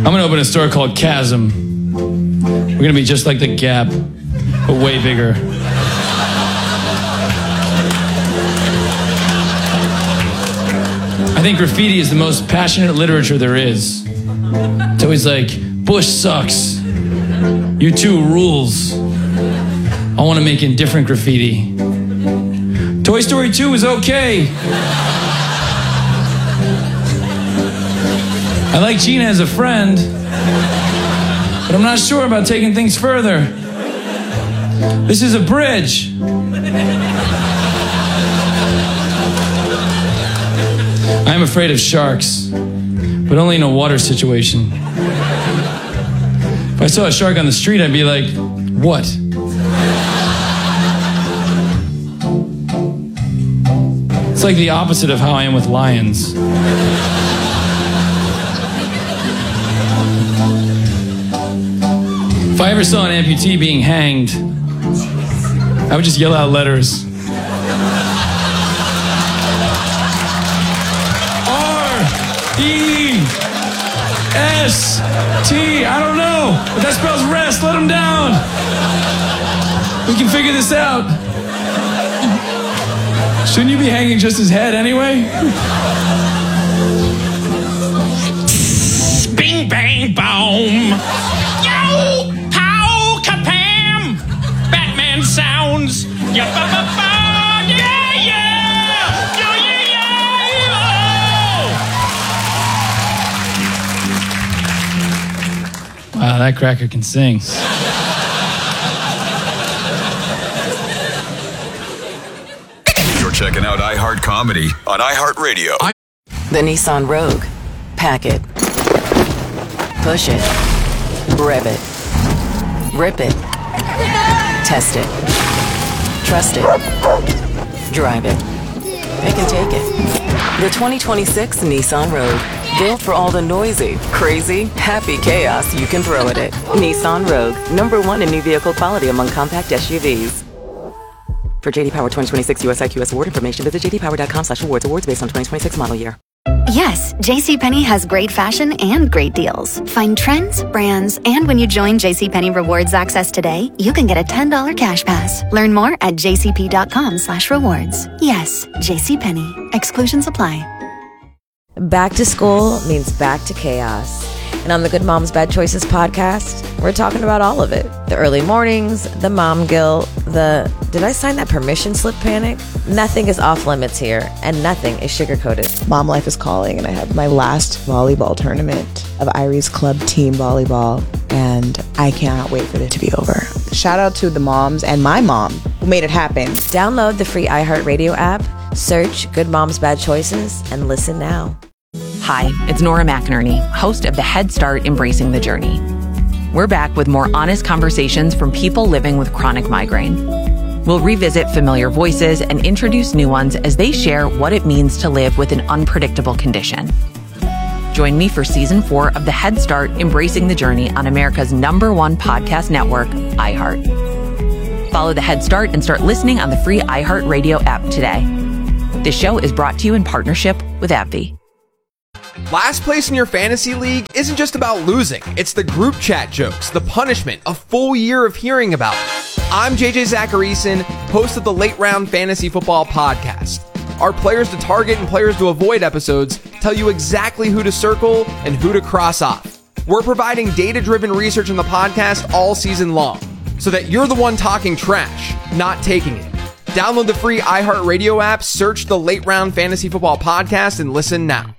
I'm going to open a store called Chasm. We're going to be just like the Gap, but way bigger. I think graffiti is the most passionate literature there is. It's always like, Bush sucks. U2 rules. I want to make indifferent graffiti. Toy Story 2 is okay. I like Gina as a friend, but I'm not sure about taking things further. This is a bridge. I'm afraid of sharks, but only in a water situation. If I saw a shark on the street, I'd be like, what? It's like the opposite of how I am with lions. If I ever saw an amputee being hanged, I would just yell out letters. R-E-S-T. I don't know, but that spells rest. Let him down. We can figure this out. Shouldn't you be hanging just his head anyway? Bing, bang, boom. Yo, how, kapam. Batman sounds. Yeah, ba, ba, ba. Yeah, yeah. Yo, yeah, yeah. Wow, that cracker can sing. Checking out iHeart Comedy on iHeartRadio. The Nissan Rogue. Pack it. Push it. Rev it. Rip it. Test it. Trust it. Drive it. Pick and take it. The 2026 Nissan Rogue. Built for all the noisy, crazy, happy chaos you can throw at it. Nissan Rogue. #1 in new vehicle quality among compact SUVs. For JD Power 2026 US IQS award information, visit jdpower.com/awards. Awards based on 2026 model year. Yes, JCPenney has great fashion and great deals. Find trends, brands, and when you join JCPenney Rewards Access today, you can get a $10 cash pass. Learn more at jcp.com/rewards. Yes, JCPenney. Exclusions apply. Back to school means back to chaos. And on the Good Moms Bad Choices podcast, we're talking about all of it. The early mornings, the mom guilt, the did I sign that permission slip panic? Nothing is off limits here, and nothing is sugar-coated. Mom life is calling, and I have my last volleyball tournament of Irie's Club Team Volleyball, and I cannot wait for it to be over. Shout out to the moms and my mom who made it happen. Download the free iHeartRadio app, search Good Moms Bad Choices, and listen now. Hi, it's Nora McInerney, host of the Head Start Embracing the Journey. We're back with more honest conversations from people living with chronic migraine. We'll revisit familiar voices and introduce new ones as they share what it means to live with an unpredictable condition. Join me for Season 4 of the Head Start Embracing the Journey on America's #1 podcast network, iHeart. Follow the Head Start and start listening on the free iHeartRadio app today. This show is brought to you in partnership with AbbVie. Last place in your fantasy league isn't just about losing. It's the group chat jokes, the punishment, a full year of hearing about it. I'm JJ Zacharyson, host of the Late Round Fantasy Football Podcast. Our players to target and players to avoid episodes tell you exactly who to circle and who to cross off. We're providing data-driven research in the podcast all season long, so that you're the one talking trash, not taking it. Download the free iHeartRadio app, search the Late Round Fantasy Football Podcast, and listen now.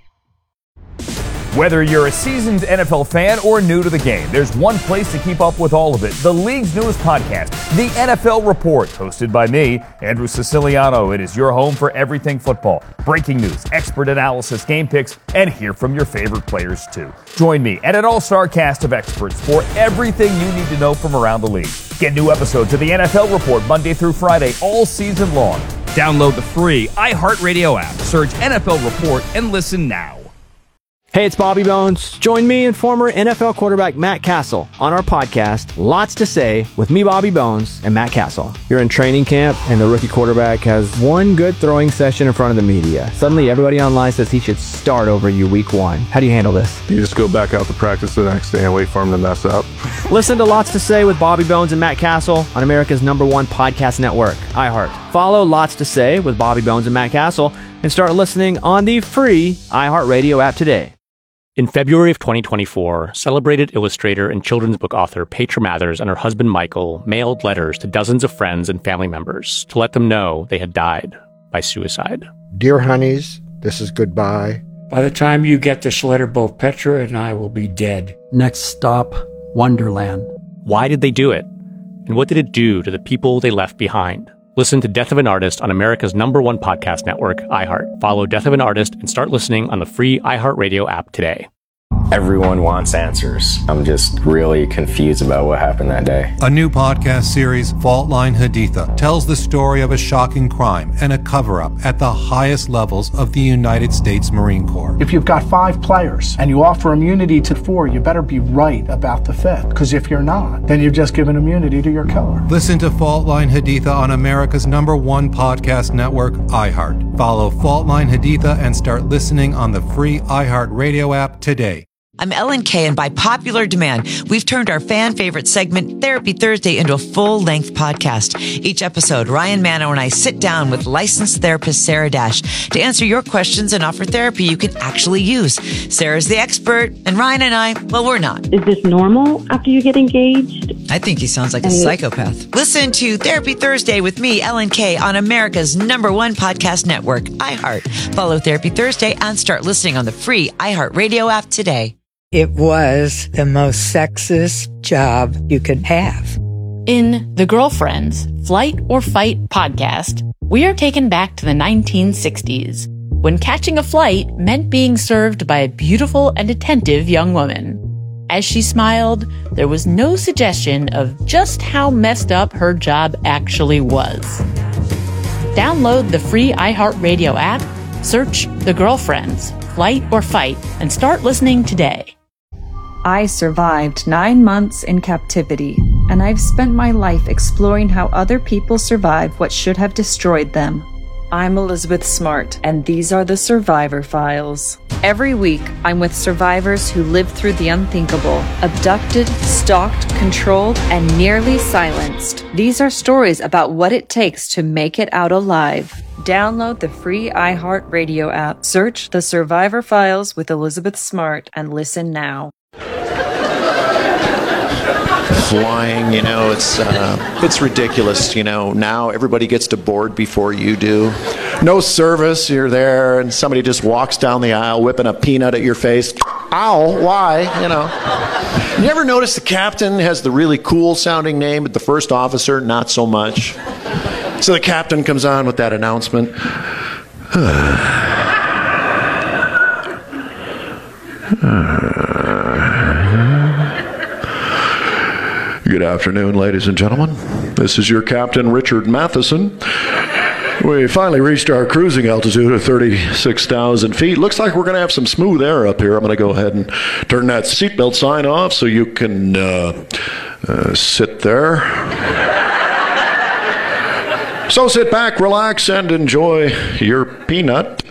Whether you're a seasoned NFL fan or new to the game, there's one place to keep up with all of it. The league's newest podcast, The NFL Report, hosted by me, Andrew Siciliano. It is your home for everything football. Breaking news, expert analysis, game picks, and hear from your favorite players too. Join me and an all-star cast of experts for everything you need to know from around the league. Get new episodes of The NFL Report Monday through Friday all season long. Download the free iHeartRadio app, search NFL Report, and listen now. Hey, it's Bobby Bones. Join me and former NFL quarterback Matt Castle on our podcast, Lots to Say, with me, Bobby Bones, and Matt Castle. You're in training camp, and the rookie quarterback has one good throwing session in front of the media. Suddenly, everybody online says he should start over you week one. How do you handle this? You just go back out to practice the next day and wait for him to mess up. Listen to Lots to Say with Bobby Bones and Matt Castle on America's #1 podcast network, iHeart. Follow Lots to Say with Bobby Bones and Matt Castle and start listening on the free iHeartRadio app today. In February of 2024, celebrated illustrator and children's book author Petra Mathers and her husband Michael mailed letters to dozens of friends and family members to let them know they had died by suicide. Dear honeys, this is goodbye. By the time you get this letter, both Petra and I will be dead. Next stop, Wonderland. Why did they do it? And what did it do to the people they left behind? Listen to Death of an Artist on America's #1 podcast network, iHeart. Follow Death of an Artist and start listening on the free iHeartRadio app today. Everyone wants answers. I'm just really confused about what happened that day. A new podcast series, Fault Line Haditha, tells the story of a shocking crime and a cover-up at the highest levels of the United States Marine Corps. If you've got 5 players and you offer immunity to 4, you better be right about the 5th. Because if you're not, then you've just given immunity to your killer. Listen to Fault Line Haditha on America's #1 podcast network, iHeart. Follow Fault Line Haditha and start listening on the free iHeartRadio app today. I'm Ellen Kay, and by popular demand, we've turned our fan favorite segment, Therapy Thursday, into a full-length podcast. Each episode, Ryan Manno and I sit down with licensed therapist Sarah Dash to answer your questions and offer therapy you can actually use. Sarah's the expert, and Ryan and I, well, we're not. Is this normal after you get engaged? I think he sounds like a psychopath. Listen to Therapy Thursday with me, Ellen Kay, on America's #1 podcast network, iHeart. Follow Therapy Thursday and start listening on the free iHeartRadio app today. It was the most sexist job you could have. In The Girlfriends, Flight or Fight podcast, we are taken back to the 1960s, when catching a flight meant being served by a beautiful and attentive young woman. As she smiled, there was no suggestion of just how messed up her job actually was. Download the free iHeartRadio app, search The Girlfriends, Flight or Fight, and start listening today. I survived 9 months in captivity, and I've spent my life exploring how other people survive what should have destroyed them. I'm Elizabeth Smart, and these are the Survivor Files. Every week, I'm with survivors who lived through the unthinkable, abducted, stalked, controlled, and nearly silenced. These are stories about what it takes to make it out alive. Download the free iHeartRadio app, search The Survivor Files with Elizabeth Smart, and listen now. Flying, it's ridiculous. Now everybody gets to board before you do. No service, you're there, and somebody just walks down the aisle whipping a peanut at your face. Ow, why? You ever notice the captain has the really cool sounding name, but the first officer, not so much? So the captain comes on with that announcement. Good afternoon, ladies and gentlemen. This is your Captain Richard Matheson. We finally reached our cruising altitude of 36,000 feet. Looks like we're going to have some smooth air up here. I'm going to go ahead and turn that seatbelt sign off so you can sit there. So sit back, relax, and enjoy your peanut.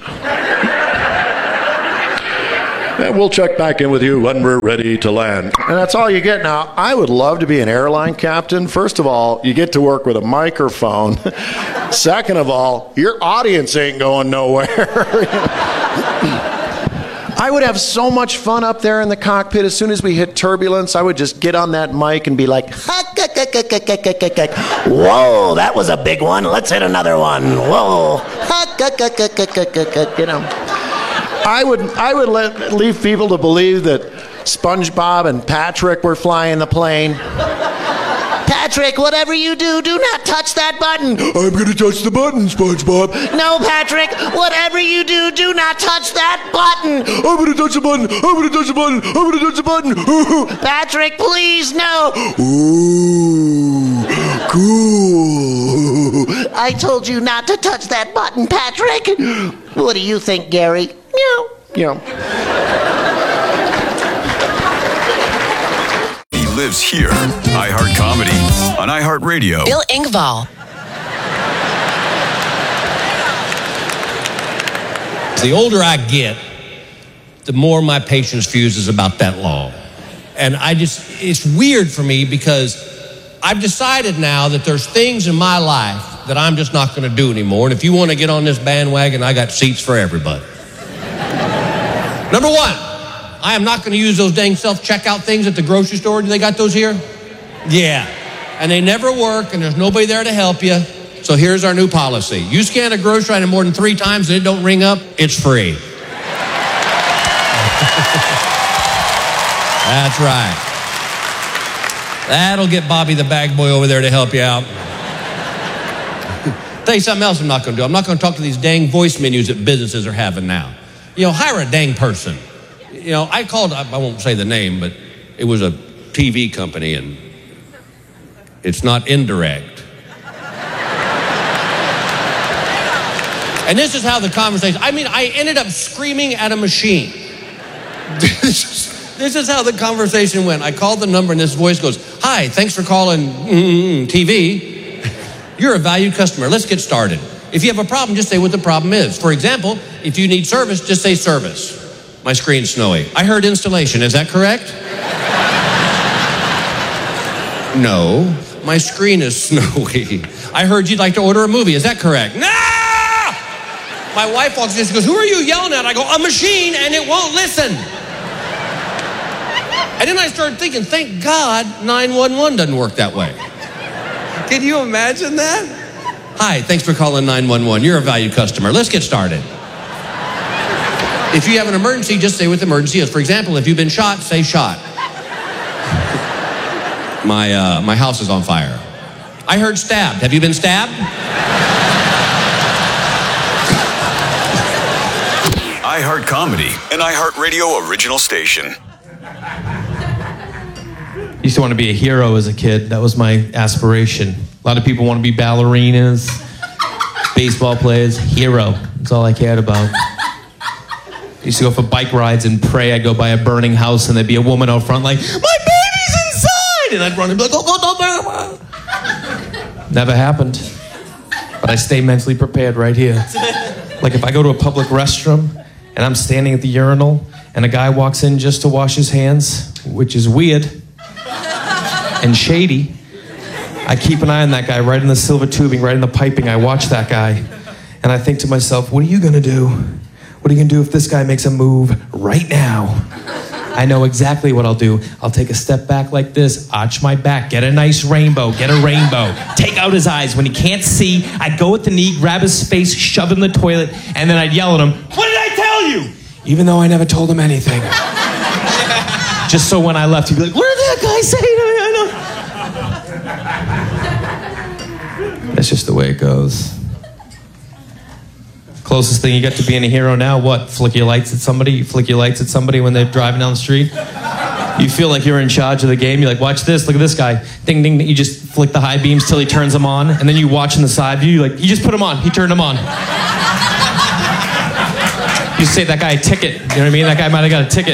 And we'll check back in with you when we're ready to land. And that's all you get. Now, I would love to be an airline captain. First of all, you get to work with a microphone. Second of all, your audience ain't going nowhere. I would have so much fun up there in the cockpit. As soon as we hit turbulence, I would just get on that mic and be like, whoa, that was a big one. Let's hit another one. Whoa. I would leave people to believe that SpongeBob and Patrick were flying the plane. Patrick, whatever you do, do not touch that button. I'm going to touch the button, SpongeBob. No, Patrick, whatever you do, do not touch that button. I'm going to touch the button. I'm going to touch the button. I'm going to touch the button. Patrick, please, no. Ooh, cool. I told you not to touch that button, Patrick. What do you think, Gary? Meow. is here. iHeart Comedy on iHeartRadio. Bill Engvall. The older I get, the more my patience fuse is about that long. And it's weird for me because I've decided now that there's things in my life that I'm just not going to do anymore. And if you want to get on this bandwagon, I got seats for everybody. Number one, I am not going to use those dang self-checkout things at the grocery store. Do they got those here? Yeah. And they never work, and there's nobody there to help you. So here's our new policy. You scan a grocery item more than 3 times and it don't ring up, it's free. That's right. That'll get Bobby the bag boy over there to help you out. Tell you something else I'm not going to do. I'm not going to talk to these dang voice menus that businesses are having now. Hire a dang person. I called, I won't say the name, but it was a TV company, and it's not indirect. And this is how the conversation, I ended up screaming at a machine. This is how the conversation went. I called the number and this voice goes, "Hi, thanks for calling TV. You're a valued customer. Let's get started. If you have a problem, just say what the problem is. For example, if you need service, just say service." My screen's snowy. "I heard installation. Is that correct?" "No, my screen is snowy. I heard you'd like to order a movie. Is that correct?" "No!" My wife walks in, she goes, "Who are you yelling at?" I go, "A machine, and it won't listen." And then I started thinking, thank God 911 doesn't work that way. Can you imagine that? "Hi, thanks for calling 911. You're a valued customer. Let's get started. If you have an emergency, just say what the emergency is. For example, if you've been shot, say shot." My house is on fire. "I heard stabbed. Have you been stabbed?" iHeart Comedy, an iHeartRadio original station. Used to want to be a hero as a kid. That was my aspiration. A lot of people want to be ballerinas, baseball players. Hero. That's all I cared about. I used to go for bike rides and pray I'd go by a burning house and there'd be a woman out front like, "My baby's inside!" And I'd run and be like, "Oh." Never happened. But I stay mentally prepared right here. Like if I go to a public restroom and I'm standing at the urinal and a guy walks in just to wash his hands, which is weird and shady, I keep an eye on that guy right in the silver tubing, right in the piping. I watch that guy and I think to myself, what are you going to do? What are you going to do if this guy makes a move right now? I know exactly what I'll do. I'll take a step back like this, arch my back, get a nice rainbow, take out his eyes. When he can't see, I'd go at the knee, grab his face, shove him in the toilet, and then I'd yell at him, "What did I tell you?" Even though I never told him anything. Just so when I left, he'd be like, "What did that guy say to me?" I know. That's just the way it goes. Closest thing you get to being a hero now, what? Flick your lights at somebody? You flick your lights at somebody when they're driving down the street? You feel like you're in charge of the game. You're like, "Watch this, look at this guy." Ding, ding, ding. You just flick the high beams till he turns them on, and then you watch in the side view, you're like, "You just put him on, he turned them on." You save that guy a ticket, you know what I mean? That guy might have got a ticket.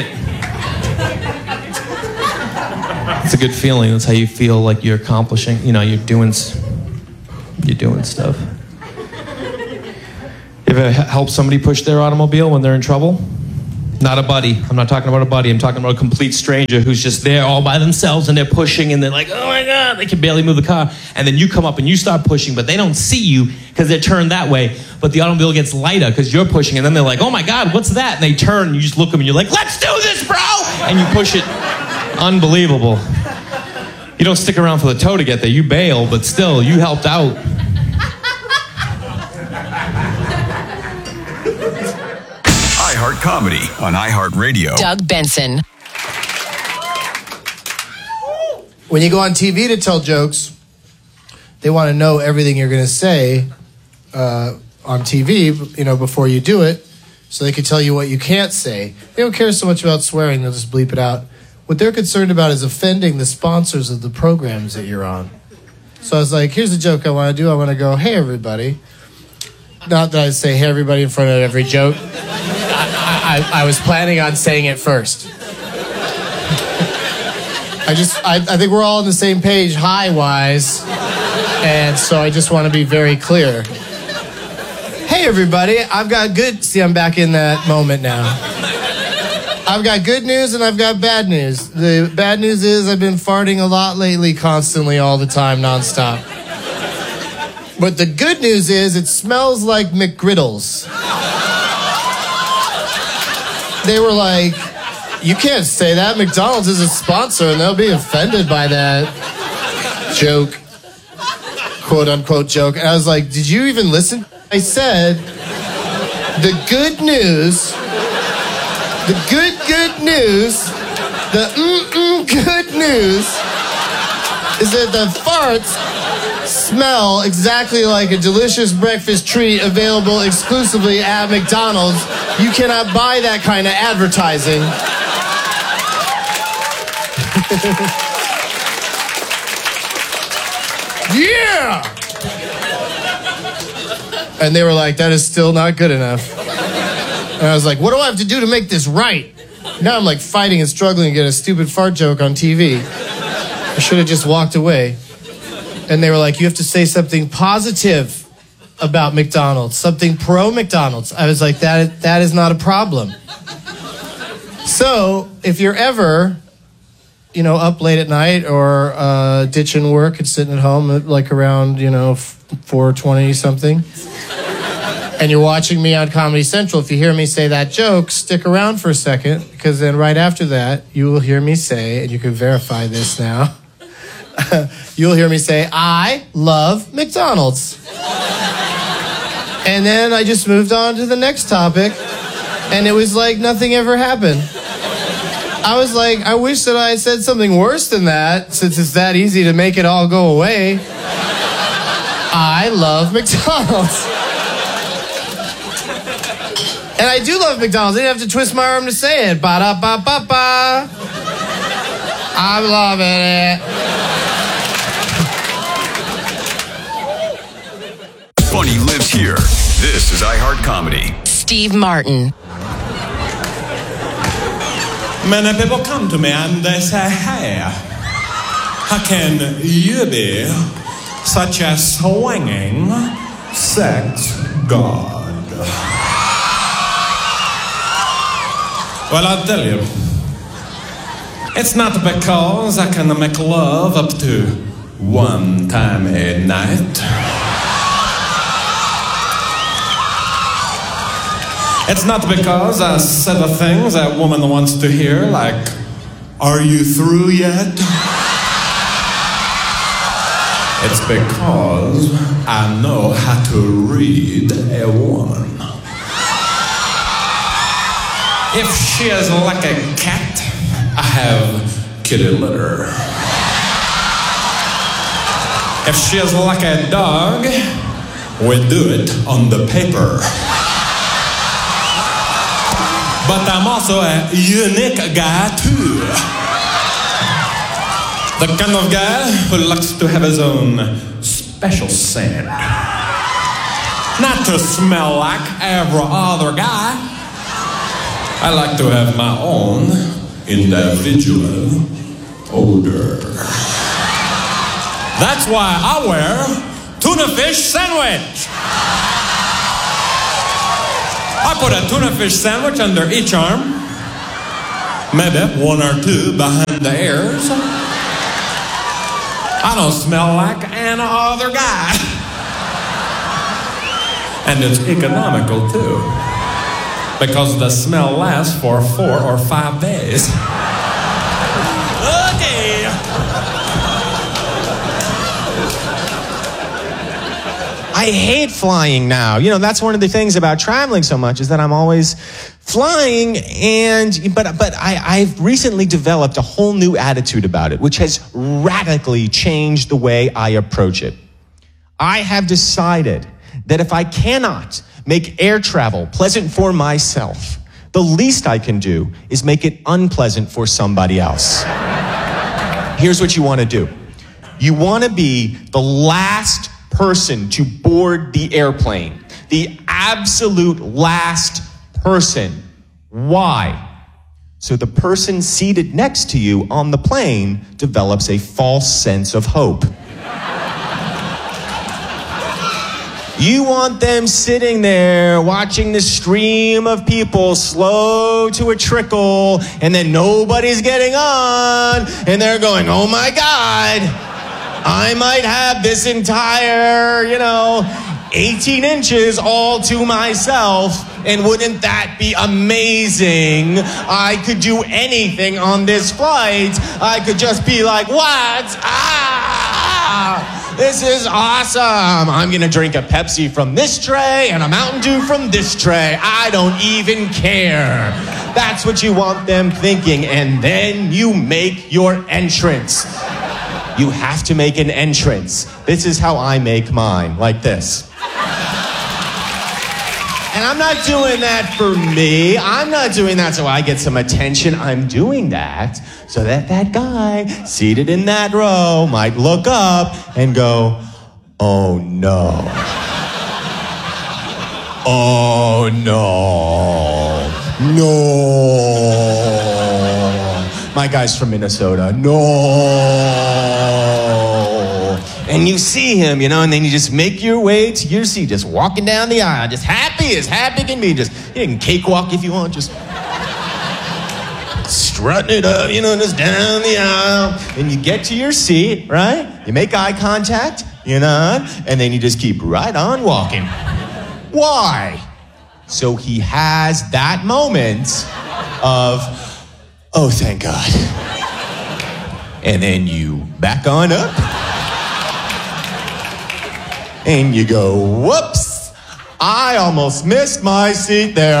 It's a good feeling. That's how you feel like you're accomplishing, you're doing stuff. You ever help somebody push their automobile when they're in trouble? Not a buddy. I'm not talking about a buddy. I'm talking about a complete stranger who's just there all by themselves and they're pushing and they're like, "Oh my God," they can barely move the car. And then you come up and you start pushing, but they don't see you because they're turned that way. But the automobile gets lighter because you're pushing and then they're like, "Oh my God, what's that?" And they turn and you just look at them and you're like, "Let's do this, bro!" And you push it. Unbelievable. You don't stick around for the tow to get there. You bail, but still, you helped out. iHeart Comedy on iHeartRadio. Doug Benson. When you go on TV to tell jokes, they want to know everything you're going to say on TV, before you do it, so they can tell you what you can't say. They don't care so much about swearing, they'll just bleep it out. What they're concerned about is offending the sponsors of the programs that you're on. So I was like, here's a joke I want to do. I want to go, "Hey, everybody." Not that I say, "Hey, everybody," in front of every joke. I was planning on saying it first. I think we're all on the same page high-wise, and so I just want to be very clear. Hey, everybody, I've got good... See, I'm back in that moment now. I've got good news and I've got bad news. The bad news is I've been farting a lot lately, constantly, all the time, nonstop. But the good news is it smells like McGriddles. They were like, you can't say that. McDonald's is a sponsor and they'll be offended by that joke. Quote unquote joke. And I was like, did you even listen? I said, the good news, the good news, the good news is that the farts smell exactly like a delicious breakfast treat available exclusively at McDonald's. You cannot buy that kind of advertising. Yeah! And they were like, that is still not good enough. And I was like, what do I have to do to make this right? Now I'm like fighting and struggling to get a stupid fart joke on TV. I should have just walked away. And they were like, you have to say something positive about McDonald's, something pro-McDonald's. I was like, that is not a problem. So if you're ever, up late at night or ditching work and sitting at home at like around, 4:20 something, and you're watching me on Comedy Central, if you hear me say that joke, stick around for a second, because then right after that, you will hear me say, and you can verify this now, you'll hear me say, I love McDonald's. And then I just moved on to the next topic, and it was like nothing ever happened. I was like, I wish that I had said something worse than that, since it's that easy to make it all go away. I love McDonald's. And I do love McDonald's. I didn't have to twist my arm to say it. Ba-da-ba-ba-ba. I'm loving it. Funny lives here. This is iHeart Comedy. Steve Martin. Many people come to me and they say, hey, how can you be such a swinging sex god? Well, I'll tell you, it's not because I can make love up to one time a night. It's not because I said the things a woman wants to hear, like, are you through yet? It's because I know how to read a woman. If she is like a cat, I have kitty litter. If she is like a dog, we do it on the paper. But I'm also a unique guy too. The kind of guy who likes to have his own special scent. Not to smell like every other guy. I like to have my own individual odor. That's why I wear tuna fish sandwich. I put a tuna fish sandwich under each arm, maybe one or two behind the ears. I don't smell like any other guy. And it's economical too, because the smell lasts for 4 or 5 days. Okay. I hate flying now. That's one of the things about traveling so much, is that I'm always flying, but I've recently developed a whole new attitude about it, which has radically changed the way I approach it. I have decided that if I cannot make air travel pleasant for myself, the least I can do is make it unpleasant for somebody else. Here's what you want to do. You want to be the last person to board the airplane. The absolute last person. Why? So the person seated next to you on the plane develops a false sense of hope. You want them sitting there watching the stream of people slow to a trickle, and then nobody's getting on, and they're going, oh my God, I might have this entire, 18 inches all to myself, and wouldn't that be amazing? I could do anything on this flight. I could just be like, what? This is awesome. I'm going to drink a Pepsi from this tray and a Mountain Dew from this tray. I don't even care. That's what you want them thinking. And then you make your entrance. You have to make an entrance. This is how I make mine, like this. And I'm not doing that for me. I'm not doing that so I get some attention. I'm doing that so that guy seated in that row might look up and go, oh no. Oh no. No. My guy's from Minnesota. No. And you see him, and then you just make your way to your seat, just walking down the aisle, just happy as happy can be. Just, you can cakewalk if you want, just strutting it up, just down the aisle. And you get to your seat, right? You make eye contact, and then you just keep right on walking. Why? So he has that moment of, oh, thank God. And then you back on up. And you go, whoops, I almost missed my seat there.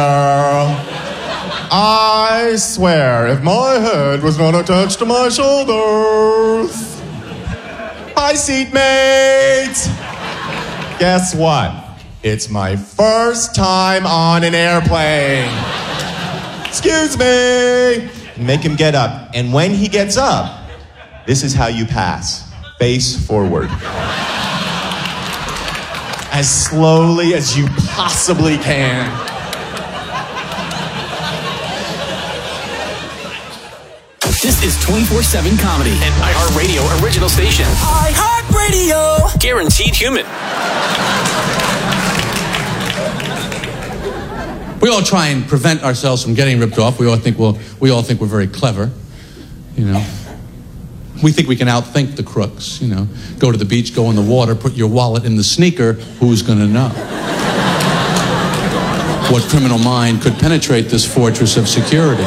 I swear, if my head was not attached to my shoulders. Hi, seatmate. Guess what? It's my first time on an airplane. Excuse me. Make him get up. And when he gets up, this is how you pass. Face forward. As slowly as you possibly can. This is 24/7 comedy, an iHeartRadio original station. iHeartRadio! Guaranteed human. We all try and prevent ourselves from getting ripped off. We all think we're very clever, We think we can outthink the crooks, Go to the beach, go in the water, put your wallet in the sneaker. Who's going to know? What criminal mind could penetrate this fortress of security?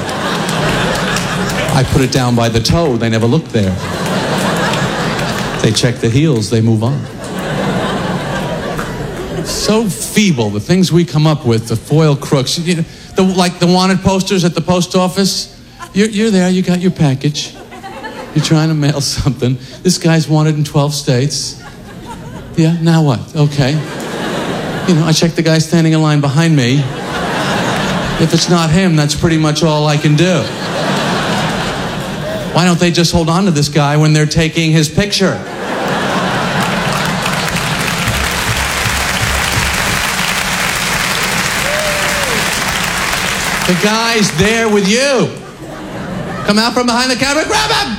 I put it down by the toe. They never look there. They check the heels. They move on. So feeble, the things we come up with, the foil crooks. Like the wanted posters at the post office. You're there. You got your package. You're trying to mail something. This guy's wanted in 12 states. Yeah, now what? Okay. I check the guy standing in line behind me. If it's not him, that's pretty much all I can do. Why don't they just hold on to this guy when they're taking his picture? The guy's there with you. Come out from behind the camera, grab him!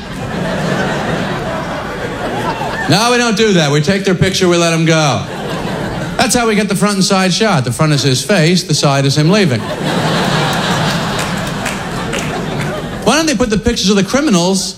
No, we don't do that. We take their picture, we let them go. That's how we get the front and side shot. The front is his face, the side is him leaving. Why don't they put the pictures of the criminals